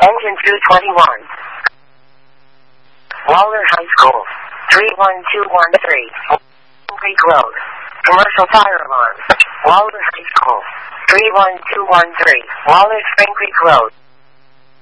Engine 221. Waller High School. 31213. Creek Road. Commercial fire alarm. Waller High School. 31213. Waller Spring Creek Road.